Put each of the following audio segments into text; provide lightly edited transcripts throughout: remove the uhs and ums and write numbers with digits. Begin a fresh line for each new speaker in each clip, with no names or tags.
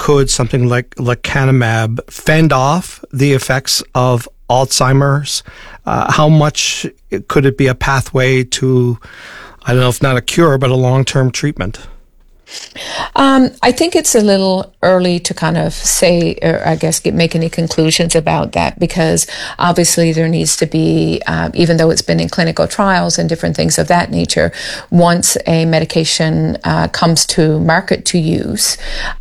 could something like lecanemab fend off the effects of Alzheimer's? How much could it be a pathway to, I don't know if not a cure, but a long-term treatment?
I think it's a little early to kind of say, or I guess make any conclusions about that, because obviously there needs to be, even though it's been in clinical trials and different things of that nature, once a medication comes to market to use,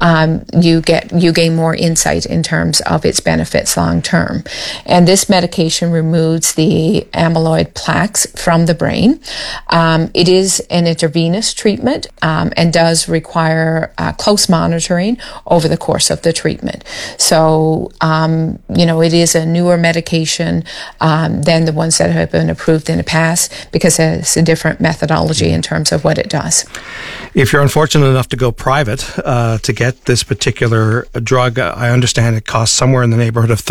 you gain more insight in terms of its benefits long term. And this medication removes the amyloid plaques from the brain. It is an intravenous treatment and does require close monitoring over the course of the treatment. So, it is a newer medication than the ones that have been approved in the past, because it's a different methodology in terms of what it does.
If you're unfortunate enough to go private to get this particular drug, I understand it costs somewhere in the neighborhood of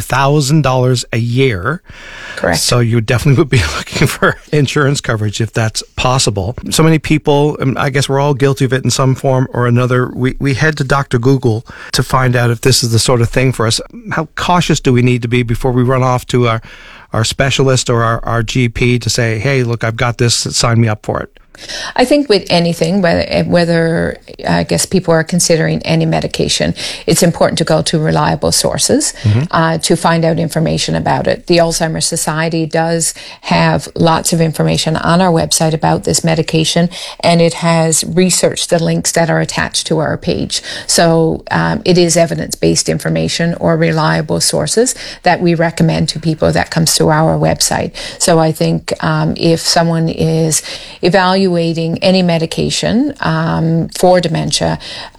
$32,000 a year.
Correct.
So you definitely would be looking for insurance coverage if that's possible. So many people, and I guess we're all guilty of it in some form or another, we head to Dr. Google to find out if this is the sort of thing for us. How cautious do we need to be before we run off to our specialist or our GP to say, hey, look, I've got this, sign me up for it?
I think with anything, whether I guess people are considering any medication, it's important to go to reliable sources to find out information about it. The Alzheimer's Society does have lots of information on our website about this medication, and it has researched the links that are attached to our page. So it is evidence-based information or reliable sources that we recommend to people that comes to our website. So I think if someone is evaluating any medication for dementia,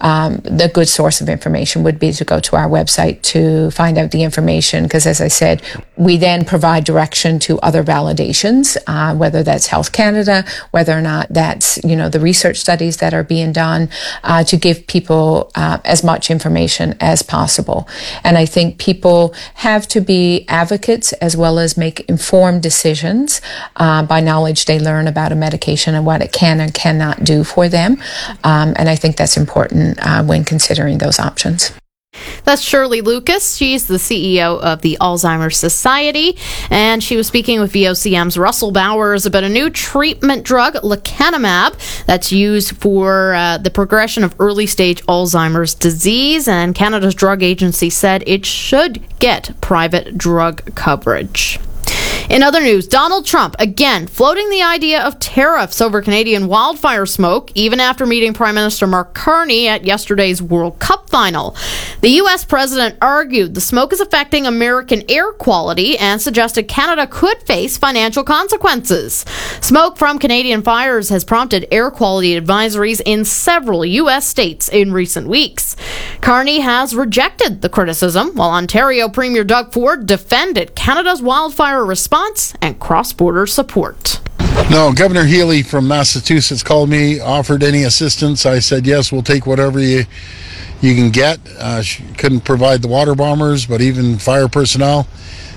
the good source of information would be to go to our website to find out the information, because as I said, we then provide direction to other validations, whether that's Health Canada, whether or not that's the research studies that are being done, to give people as much information as possible. And I think people have to be advocates as well as make informed decisions by knowledge they learn about a medication and what it can and cannot do for them. And I think that's important when considering those options.
That's Shirley Lucas. She's the CEO of the Alzheimer's Society, and she was speaking with VOCM's Russell Bowers about a new treatment drug, lecanemab, that's used for the progression of early-stage Alzheimer's disease, and Canada's drug agency said it should get private drug coverage. In other news, Donald Trump, again, floating the idea of tariffs over Canadian wildfire smoke, even after meeting Prime Minister Mark Carney at yesterday's World Cup final. The U.S. president argued the smoke is affecting American air quality and suggested Canada could face financial consequences. Smoke from Canadian fires has prompted air quality advisories in several U.S. states in recent weeks. Carney has rejected the criticism, while Ontario Premier Doug Ford defended Canada's wildfire response and cross-border support.
No, Governor Healy from Massachusetts called me, offered any assistance. I said, yes, we'll take whatever you can get. She couldn't provide the water bombers, but even fire personnel.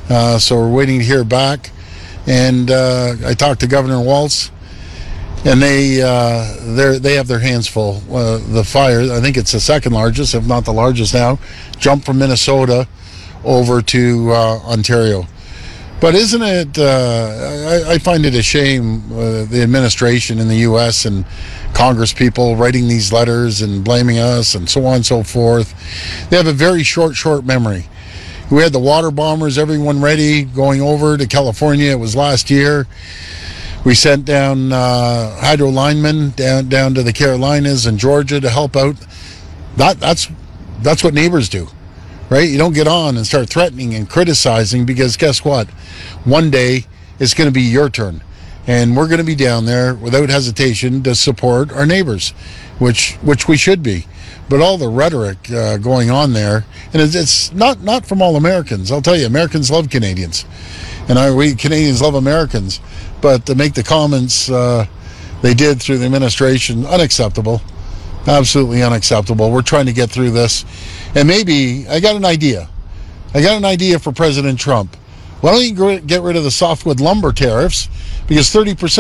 So we're waiting to hear back. And I talked to Governor Walz, and they have their hands full. The fire, I think it's the second largest, if not the largest now, jumped from Minnesota over to Ontario. But isn't it, I find it a shame, the administration in the U.S. and Congress people writing these letters and blaming us and so on and so forth. They have a very short memory. We had the water bombers, everyone ready, going over to California. It was last year. We sent down hydro linemen down to the Carolinas and Georgia to help out. That's what neighbors do. Right? You don't get on and start threatening and criticizing, because guess what? One day it's going to be your turn. And we're going to be down there without hesitation to support our neighbors, which we should be. But all the rhetoric going on there, and it's not from all Americans. I'll tell you, Americans love Canadians. And we Canadians love Americans. But to make the comments they did through the administration, unacceptable. Absolutely unacceptable. We're trying to get through this. And maybe, I got an idea. For President Trump. Why don't you get rid of the softwood lumber tariffs? Because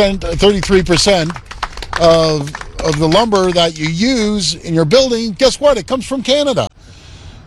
33% of the lumber that you use in your building, guess what? It comes from Canada.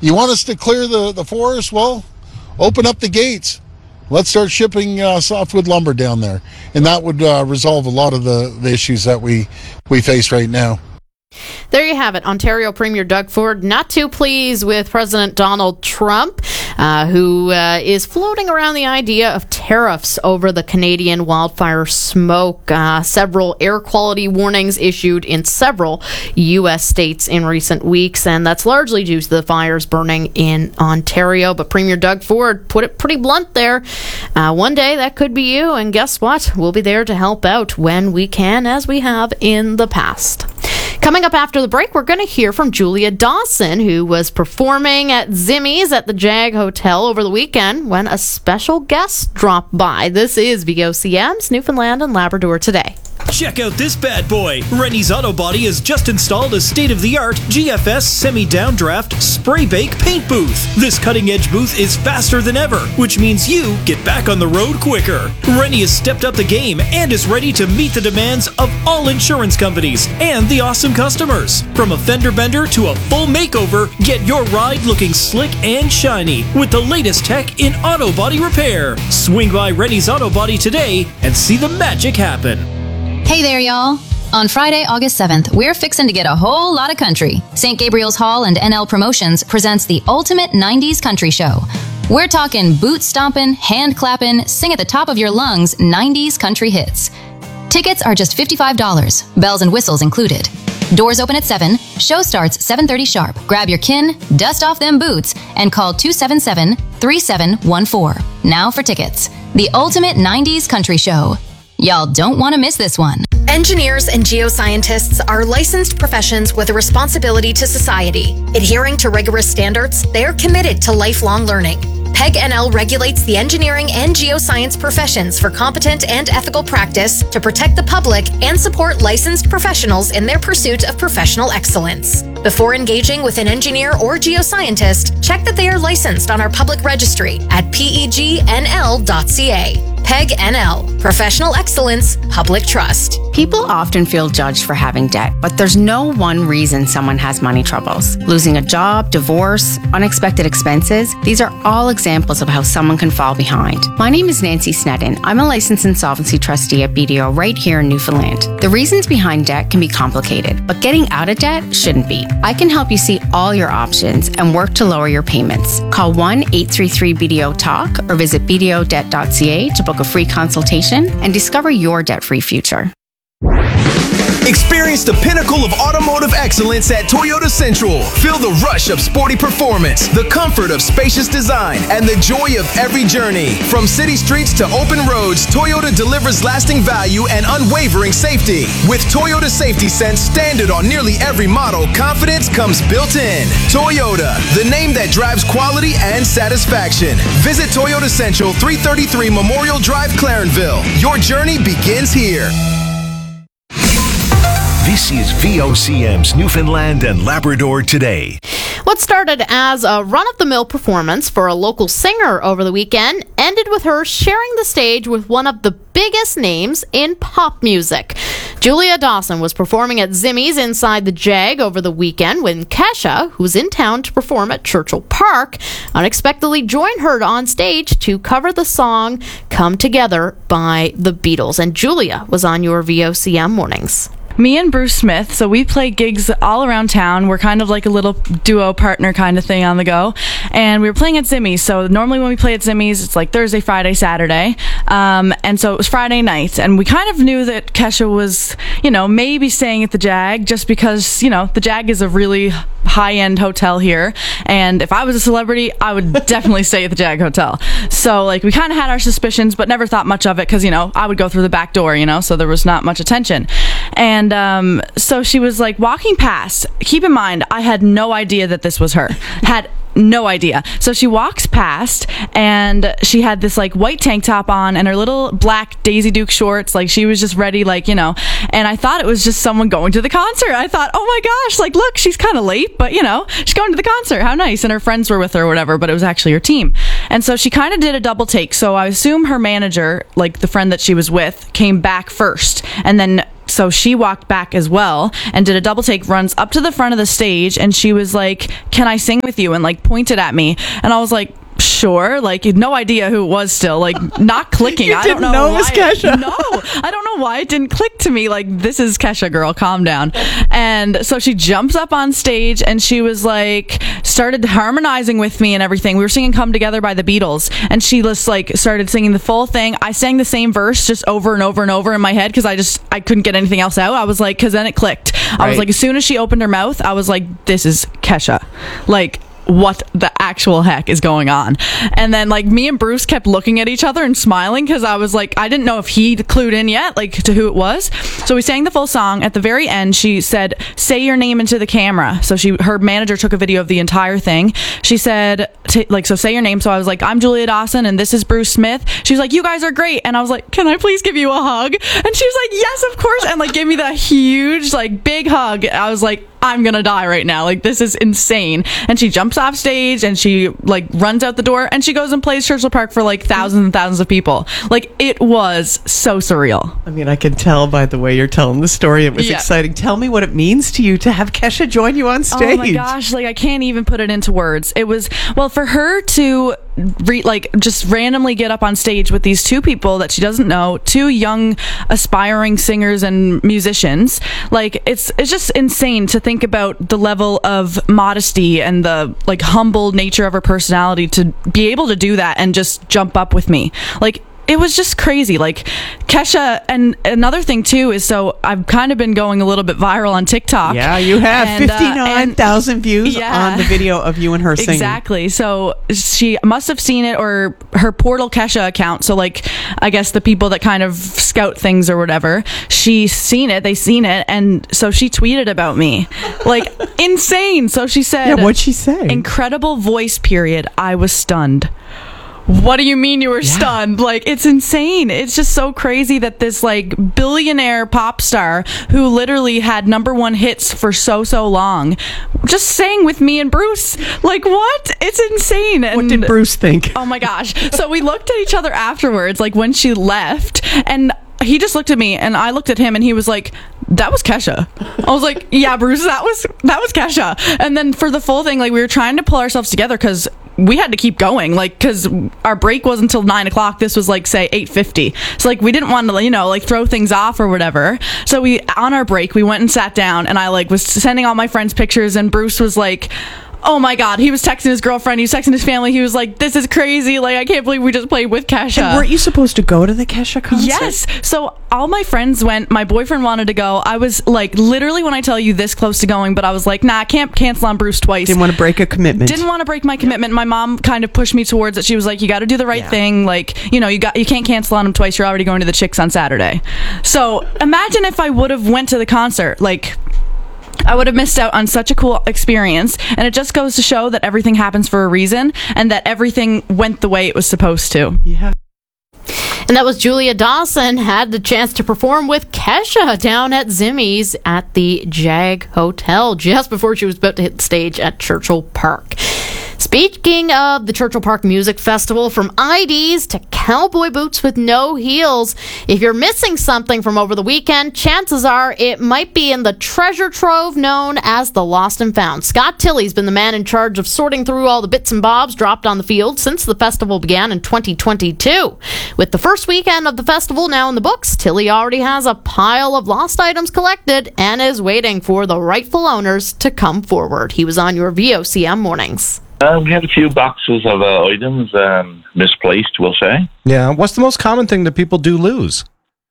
You want us to clear the forest? Well, open up the gates. Let's start shipping softwood lumber down there. And that would resolve a lot of the issues that we face right now.
There you have it. Ontario Premier Doug Ford not too pleased with President Donald Trump, who is floating around the idea of tariffs over the Canadian wildfire smoke. Several air quality warnings issued in several U.S. states in recent weeks, and that's largely due to the fires burning in Ontario. But Premier Doug Ford put it pretty blunt there. One day that could be you, and guess what? We'll be there to help out when we can, as we have in the past. Coming up after the break, we're going to hear from Julia Dawson, who was performing at Zimmy's at the Jag Hotel over the weekend when a special guest dropped by. This is VOCM's Newfoundland and Labrador Today.
Check out this bad boy. Rennie's Auto Body has just installed a state-of-the-art GFS semi-downdraft spray bake paint booth. This cutting-edge booth is faster than ever, which means you get back on the road quicker. Rennie has stepped up the game and is ready to meet the demands of all insurance companies and the awesome customers. From a fender bender to a full makeover, get your ride looking slick and shiny with the latest tech in auto body repair. Swing by Rennie's Auto Body today and see the magic happen.
Hey there, y'all. On Friday, August 7th, we're fixing to get a whole lot of country. St. Gabriel's Hall and NL Promotions presents the ultimate 90s country show. We're talking boot stomping, hand clapping, sing at the top of your lungs 90s country hits. Tickets are just $55, bells and whistles included. Doors open at 7, show starts 7:30 sharp. Grab your kin, dust off them boots, and call 277-3714. Now for tickets. The ultimate 90s country show. Y'all don't want to miss this one.
Engineers and geoscientists are licensed professions with a responsibility to society. Adhering to rigorous standards, they are committed to lifelong learning. PEG NL regulates the engineering and geoscience professions for competent and ethical practice to protect the public and support licensed professionals in their pursuit of professional excellence. Before engaging with an engineer or geoscientist, check that they are licensed on our public registry at pegnl.ca. PEG NL, Professional Excellence, Public Trust.
People often feel judged for having debt, but there's no one reason someone has money troubles. Losing a job, divorce, unexpected expenses, these are all examples of how someone can fall behind. My name is Nancy Snedden. I'm a licensed insolvency trustee at BDO right here in Newfoundland. The reasons behind debt can be complicated, but getting out of debt shouldn't be. I can help you see all your options and work to lower your payments. Call 1-833-BDO-TALK or visit bdodebt.ca to book a free consultation and discover your debt-free future.
Experience the pinnacle of automotive excellence at Toyota Central. Feel the rush of sporty performance, the comfort of spacious design, and the joy of every journey. From city streets to open roads, Toyota delivers lasting value and unwavering safety. With Toyota Safety Sense standard on nearly every model, confidence comes built in. Toyota, the name that drives quality and satisfaction. Visit Toyota Central, 333 Memorial Drive, Clarenville. Your journey begins here.
This is VOCM's Newfoundland and Labrador Today.
What started as a run-of-the-mill performance for a local singer over the weekend ended with her sharing the stage with one of the biggest names in pop music. Julia Dawson was performing at Zimmy's inside the Jag over the weekend when Kesha, who's in town to perform at Churchill Park, unexpectedly joined her on stage to cover the song Come Together by the Beatles. And Julia was on your VOCM mornings.
Me and Bruce Smith, so we play gigs all around town. We're kind of like a little duo partner kind of thing on the go. And we were playing at Zimmy's. So normally when we play at Zimmy's, it's like Thursday, Friday, Saturday. And so it was Friday night. And we kind of knew that Kesha was, maybe staying at the Jag just because, the Jag is a really high-end hotel here. And if I was a celebrity, I would definitely stay at the Jag Hotel. So we kind of had our suspicions, but never thought much of it because, I would go through the back door, so there was not much attention. And so she was walking past. Keep in mind, I had no idea that this was her. Had no idea. So she walks past and she had this white tank top on and her little black Daisy Duke shorts. She was just ready, and I thought it was just someone going to the concert. I thought, oh my gosh, look, she's kind of late, but she's going to the concert. How nice. And her friends were with her or whatever, but it was actually her team. And so she kind of did a double take. So I assume her manager, like the friend that she was with, came back first. And then so she walked back as well and did a double take, runs up to the front of the stage, and she was like, "Can I sing with you?" and like pointed at me. And I was like, sure, like no idea who it was still, like not clicking.
I don't know it was Kesha.
No, I don't know why it didn't click to me, like, this is Kesha, girl, calm down. And so she jumps up on stage and she was like, started harmonizing with me and everything. We were singing Come Together by the Beatles, and she just like started singing the full thing. I sang the same verse just over and over and over in my head because I couldn't get anything else out. I was like, because then it clicked. I was like, as soon as she opened her mouth, I was like, this is Kesha. Like, what the actual heck is going on? And then like me and Bruce kept looking at each other and smiling because I was like, I didn't know if he'd clued in yet, like to who it was. So we sang the full song. At the very end, she said, "Say your name into the camera." So her manager took a video of the entire thing. She said, so say your name. So I was like, "I'm Julia Dawson and this is Bruce Smith." She was like, "You guys are great." And I was like, "Can I please give you a hug?" And she was like, "Yes, of course." And like gave me that huge like big hug. I was like, I'm gonna die right now. Like, this is insane. And she jumps off stage and she like runs out the door and she goes and plays Churchill Park for like thousands and thousands of people. Like, it was so surreal.
I mean, I can tell by the way you're telling the story. It was exciting. Tell me what it means to you to have Kesha join you on stage.
Oh my gosh, like I can't even put it into words. It was, well, for her to just randomly get up on stage with these two people that she doesn't know, two young aspiring singers and musicians, like it's just insane to think about the level of modesty and the like humble nature of her personality to be able to do that and just jump up with me. Like, it was just crazy. Like, Kesha, and another thing too is, so I've kind of been going a little bit viral on TikTok.
Yeah, you have 59,000 views on the video of you and her singing.
Exactly. So she must have seen it, or her Portal Kesha account. So like, I guess the people that kind of scout things or whatever, she's seen it, they seen it, and so she tweeted about me. Like, insane. So she said,
yeah, what'd she say?
"Incredible voice, period. I was stunned." What do you mean you were stunned? Like, it's insane. It's just so crazy that this like billionaire pop star who literally had #1 hits for so long just sang with me and Bruce. Like, what? It's insane. And
what did Bruce think?
Oh my gosh. So we looked at each other afterwards, like when she left, and he just looked at me and I looked at him and he was like, "That was Kesha." I was like, "Yeah, Bruce, that was Kesha." And then for the full thing, like, we were trying to pull ourselves together because we had to keep going, like, because our break wasn't until 9 o'clock. This was like, say, 8:50. So like, we didn't want to, like throw things off or whatever. So on our break, we went and sat down, and I like was sending all my friends pictures, and Bruce was like, oh my God, he was texting his girlfriend, he was texting his family, he was like, "This is crazy, like, I can't believe we just played with Kesha."
And weren't you supposed to go to the Kesha concert?
Yes. So all my friends went, my boyfriend wanted to go. I was like, literally, when I tell you, this close to going, but I was like, nah, I can't cancel on Bruce twice.
Didn't want to break a commitment.
Didn't want to break my commitment. My mom kind of pushed me towards it. She was like, you got to do the right thing. Like, you can't cancel on him twice. You're already going to the Chicks on Saturday. So imagine if I would have went to the concert. Like, I would have missed out on such a cool experience. And it just goes to show that everything happens for a reason and that everything went the way it was supposed to.
Yeah.
And that was Julia Dawson, had the chance to perform with Kesha down at Zimmy's at the Jag Hotel just before she was about to hit the stage at Churchill Park. Speaking of the Churchill Park Music Festival, from IDs to cowboy boots with no heels, if you're missing something from over the weekend, chances are it might be in the treasure trove known as the Lost and Found. Scott Tilley's been the man in charge of sorting through all the bits and bobs dropped on the field since the festival began in 2022. With the first weekend of the festival now in the books, Tilley already has a pile of lost items collected and is waiting for the rightful owners to come forward. He was on your VOCM mornings.
We had a few boxes of items misplaced, we'll say.
Yeah. What's the most common thing that people do lose?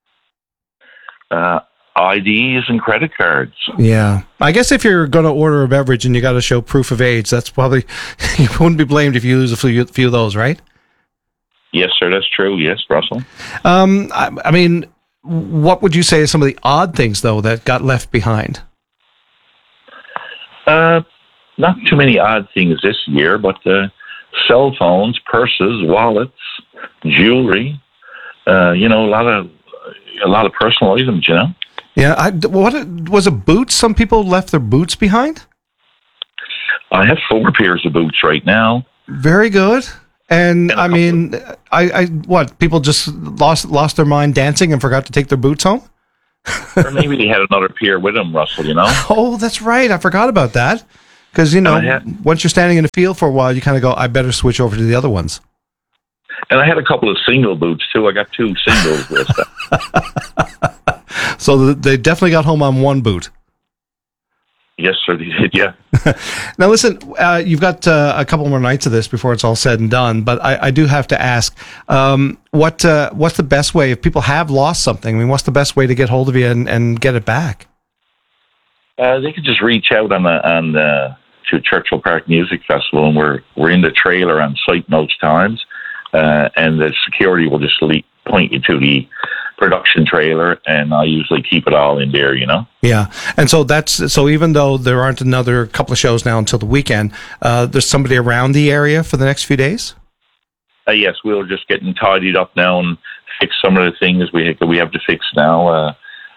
IDs and credit cards.
Yeah. I guess if you're going to order a beverage and you got to show proof of age, that's probably, you wouldn't be blamed if you lose a few of those, right?
Yes, sir, that's true. Yes, Russell.
I mean, what would you say are some of the odd things, though, that got left behind?
Not too many odd things this year, but cell phones, purses, wallets, jewelry. A lot of personal items.
Yeah. What was it? Boots? Some people left their boots behind.
I have 4 pairs of boots right now.
Very good. And I mean, what, people just lost their mind dancing and forgot to take their boots home?
Or maybe they had another peer with them, Russell, you know?
Oh, that's right. I forgot about that. Because, once you're standing in the field for a while, you kind of go, I better switch over to the other ones.
And I had a couple of single boots, too. I got 2 singles with them.
So they definitely got home on one boot.
Yes, sir, they did, yeah.
Now, listen, you've got a couple more nights of this before it's all said and done, but I do have to ask, what's the best way, if people have lost something, I mean, what's the best way to get hold of you and get it back?
They could just reach out to Churchill Park Music Festival, and we're in the trailer on site most times, and the security will just point you to the production trailer, and I usually keep it all in there,
Yeah, and so even though there aren't another couple of shows now until the weekend, there's somebody around the area for the next few days?
Yes, we're just getting tidied up now and fix some of the things we have to fix now,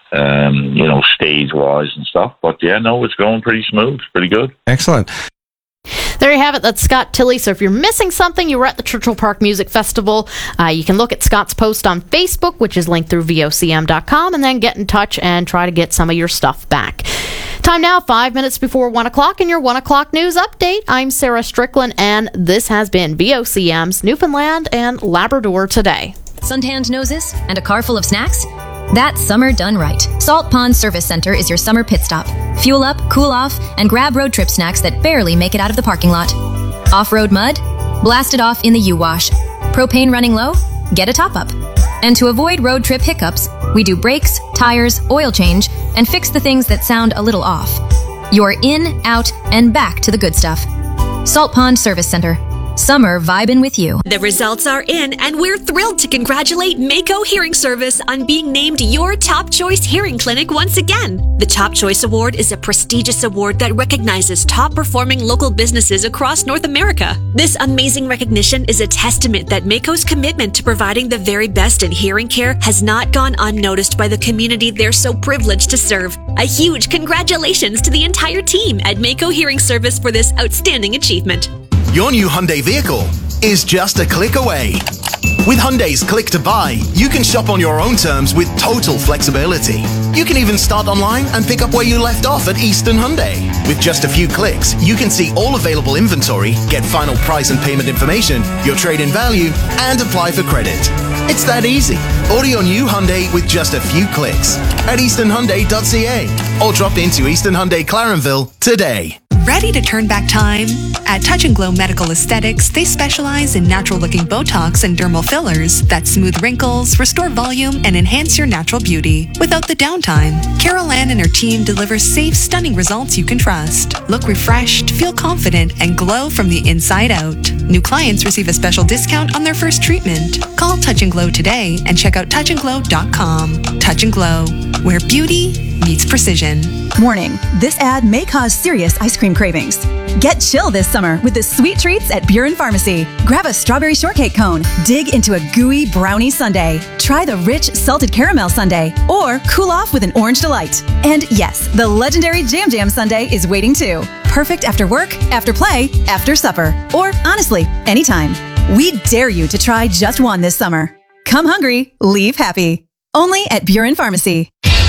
stage-wise and stuff. But yeah, no, it's going pretty smooth, pretty good.
Excellent.
There you have it. That's Scott Tilley. So if you're missing something, you were at the Churchill Park Music Festival. You can look at Scott's post on Facebook, which is linked through vocm.com, and then get in touch and try to get some of your stuff back. Time now, 5 minutes before 1 o'clock, in your 1 o'clock news update. I'm Sarah Strickland, and this has been VOCM's Newfoundland and Labrador Today.
Suntanned noses and a car full of snacks? That's summer done right. Salt Pond Service Center is your summer pit stop. Fuel up, cool off, and grab road trip snacks that barely make it out of the parking lot. Off-road mud? Blast it off in the U-Wash. Propane running low? Get a top-up. And to avoid road trip hiccups, we do brakes, tires, oil change, and fix the things that sound a little off. You're in, out, and back to the good stuff. Salt Pond Service Center. Summer vibin' with you.
The results are in, and we're thrilled to congratulate Mako Hearing Service on being named your Top Choice Hearing Clinic once again. The Top Choice Award is a prestigious award that recognizes top-performing local businesses across North America. This amazing recognition is a testament that Mako's commitment to providing the very best in hearing care has not gone unnoticed by the community they're so privileged to serve. A huge congratulations to the entire team at Mako Hearing Service for this outstanding achievement.
Your new Hyundai vehicle is just a click away. With Hyundai's Click to Buy, you can shop on your own terms with total flexibility. You can even start online and pick up where you left off at Eastern Hyundai. With just a few clicks, you can see all available inventory, get final price and payment information, your trade-in value, and apply for credit. It's that easy. Order your new Hyundai with just a few clicks at easternhyundai.ca or drop into Eastern Hyundai Clarenville today.
Ready to turn back time? At Touch and Glow Medical Aesthetics, they specialize in natural-looking Botox and dermal fillers that smooth wrinkles, restore volume, and enhance your natural beauty without the downtime. Carol Ann and her team deliver safe, stunning results you can trust. Look refreshed, feel confident, and glow from the inside out. New clients receive a special discount on their first treatment. Call Touch and Glow today and check out touchandglow.com. Touch and Glow, where beauty meets precision.
Warning, this ad may cause serious ice cream cravings. Get chill this summer with the sweet treats at Buren Pharmacy. Grab a strawberry shortcake cone, dig into a gooey brownie sundae, try the rich salted caramel sundae, or cool off with an orange delight. And yes, the legendary Jam Jam sundae is waiting too. Perfect after work, after play, after supper, or honestly, anytime. We dare you to try just one this summer. Come hungry, leave happy. Only at Buren Pharmacy.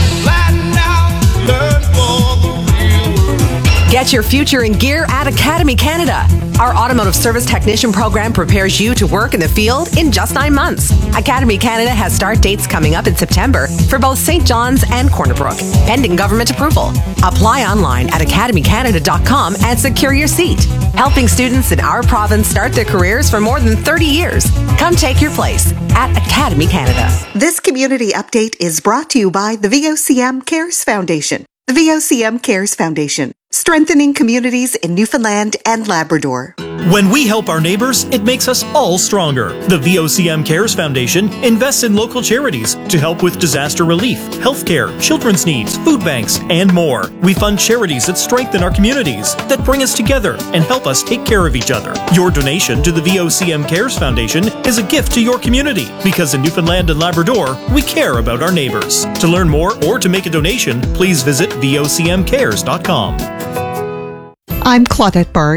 Get your future in gear at Academy Canada. Our automotive service technician program prepares you to work in the field in just 9 months. Academy Canada has start dates coming up in September for both St. John's and Corner Brook, pending government approval. Apply online at academycanada.com and secure your seat. Helping students in our province start their careers for more than 30 years. Come take your place at Academy Canada.
This community update is brought to you by the VOCM Cares Foundation. The VOCM Cares Foundation, strengthening communities in Newfoundland and Labrador.
When we help our neighbors, it makes us all stronger. The VOCM Cares Foundation invests in local charities to help with disaster relief, healthcare, children's needs, food banks, and more. We fund charities that strengthen our communities, that bring us together and help us take care of each other. Your donation to the VOCM Cares Foundation is a gift to your community, because in Newfoundland and Labrador, we care about our neighbors. To learn more or to make a donation, please visit vocmcares.com.
I'm Claudette Barnes.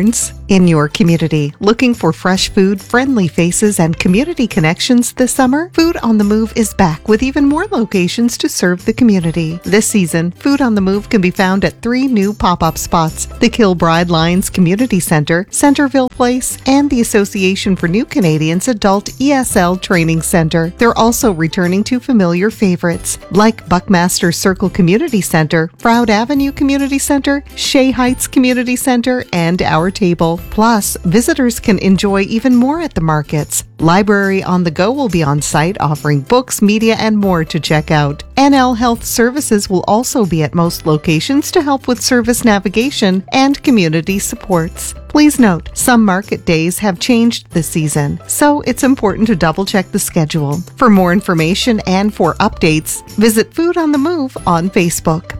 in your community. Looking for fresh food, friendly faces, and community connections this summer? Food on the Move is back with even more locations to serve the community. This season, Food on the Move can be found at 3 new pop-up spots: the Kilbride Lions Community Center, Centerville Place, and the Association for New Canadians Adult ESL Training Center. They're also returning to familiar favorites like Buckmaster Circle Community Center, Froud Avenue Community Center, Shea Heights Community Center, and Our Table. Plus, visitors can enjoy even more at the markets. Library on the Go will be on site offering books, media, and more to check out. NL Health Services will also be at most locations to help with service navigation and community supports. Please note, some market days have changed this season, so it's important to double-check the schedule. For more information and for updates, visit Food on the Move on Facebook.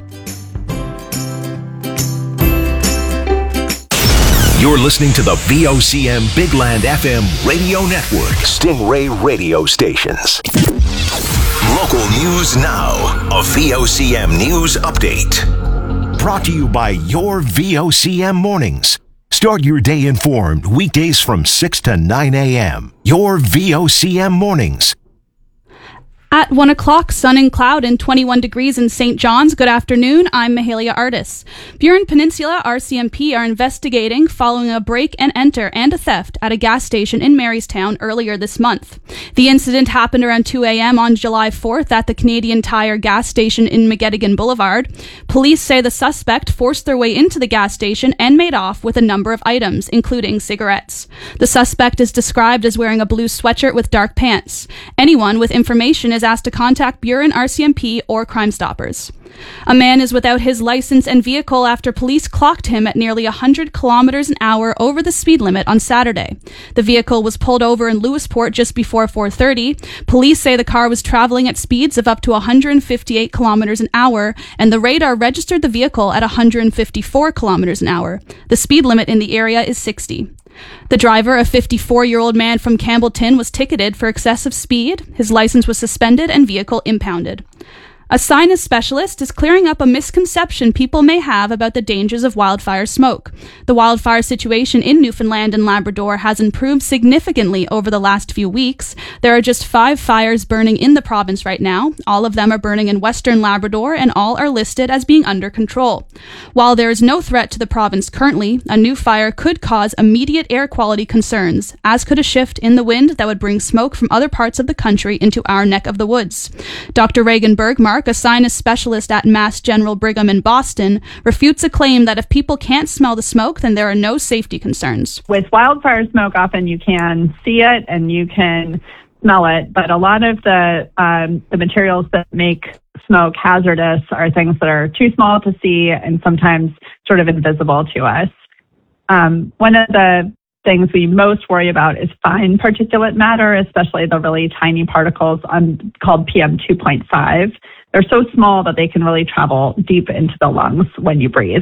You're listening to the VOCM Big Land FM radio network. Stingray radio stations. Local news now. A VOCM news update. Brought to you by your VOCM mornings. Start your day informed weekdays from 6 to 9 a.m. Your VOCM mornings.
At 1 o'clock, sun and cloud and 21 degrees in St. John's. Good afternoon. I'm Mahalia Artis. Burin Peninsula RCMP are investigating following a break and enter and a theft at a gas station in Marystown earlier this month. The incident happened around 2 a.m. on July 4th at the Canadian Tire gas station in McGettigan Boulevard. Police say the suspect forced their way into the gas station and made off with a number of items, including cigarettes. The suspect is described as wearing a blue sweatshirt with dark pants. Anyone with information is asked to contact Burin RCMP or Crime Stoppers. A man is without his license and vehicle after police clocked him at nearly 100 kilometers an hour over the speed limit on Saturday. The vehicle was pulled over in Lewisport just before 4:30. Police say the car was traveling at speeds of up to 158 kilometers an hour, and the radar registered the vehicle at 154 kilometers an hour. The speed limit in the area is 60. The driver, a 54-year-old man from Campbellton, was ticketed for excessive speed. His license was suspended and vehicle impounded. A sinus specialist is clearing up a misconception people may have about the dangers of wildfire smoke. The wildfire situation in Newfoundland and Labrador has improved significantly over the last few weeks. There are just 5 fires burning in the province right now. All of them are burning in Western Labrador, and all are listed as being under control. While there is no threat to the province currently, a new fire could cause immediate air quality concerns, as could a shift in the wind that would bring smoke from other parts of the country into our neck of the woods. Dr. Reagan Bergmark, a sinus specialist at Mass General Brigham in Boston, refutes a claim that if people can't smell the smoke, then there are no safety concerns.
With wildfire smoke, often you can see it and you can smell it, but a lot of the materials that make smoke hazardous are things that are too small to see and sometimes sort of invisible to us. One of the things we most worry about is fine particulate matter, especially the really tiny particles called PM 2.5. They're so small that they can really travel deep into the lungs when you breathe.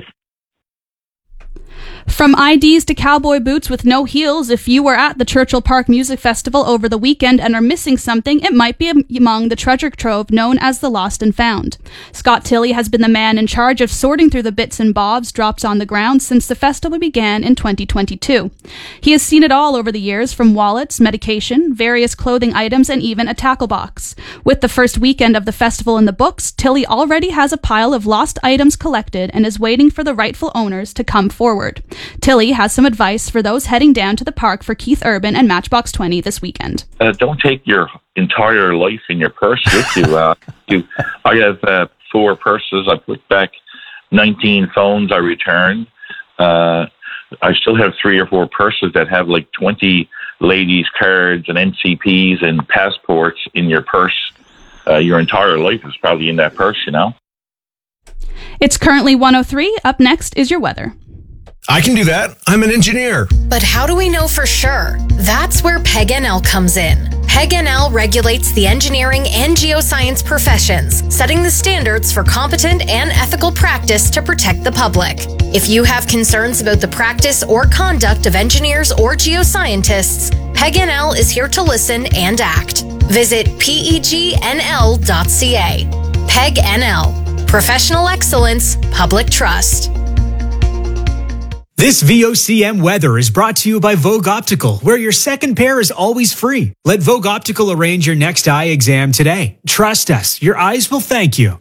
From IDs to cowboy boots with no heels, if you were at the Churchill Park Music Festival over the weekend and are missing something, it might be among the treasure trove known as the Lost and Found. Scott Tilley has been the man in charge of sorting through the bits and bobs dropped on the ground since the festival began in 2022. He has seen it all over the years, from wallets, medication, various clothing items, and even a tackle box. With the first weekend of the festival in the books, Tilley already has a pile of lost items collected and is waiting for the rightful owners to come forward. Tilley has some advice for those heading down to the park for Keith Urban and Matchbox 20 this weekend.
Don't take your entire life in your purse with you. I have 4 purses. I put back 19 phones I returned. I still have 3 or 4 purses that have like 20 ladies' cards and NCPs and passports in your purse. Your entire life is probably in that purse, you know?
It's currently 1:03. Up next is your weather.
I can do that. I'm an engineer.
But how do we know for sure? That's where PEG-NL comes in. PEG-NL regulates the engineering and geoscience professions, setting the standards for competent and ethical practice to protect the public. If you have concerns about the practice or conduct of engineers or geoscientists, PEG-NL is here to listen and act. Visit pegnl.ca. PEG-NL. Professional excellence, public trust.
This VOCM weather is brought to you by Vogue Optical, where your second pair is always free. Let Vogue Optical arrange your next eye exam today. Trust us, your eyes will thank you.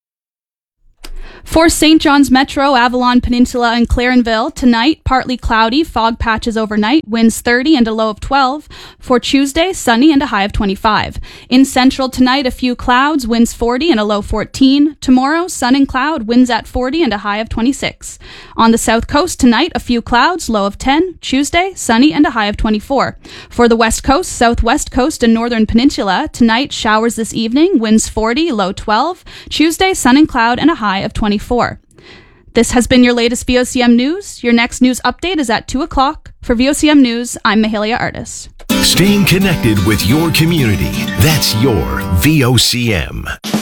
For St. John's Metro, Avalon Peninsula, and Clarenville, tonight, partly cloudy, fog patches overnight, winds 30 and a low of 12. For Tuesday, sunny and a high of 25. In Central tonight, a few clouds, winds 40 and a low 14. Tomorrow, sun and cloud, winds at 40 and a high of 26. On the South Coast tonight, a few clouds, low of 10. Tuesday, sunny and a high of 24. For the West Coast, Southwest Coast, and Northern Peninsula, tonight, showers this evening, winds 40, low 12. Tuesday, sun and cloud and a high of 24. This has been your latest VOCM News. Your next news update is at 2 o'clock. For VOCM News, I'm Mahalia Artis.
Staying connected with your community. That's your VOCM.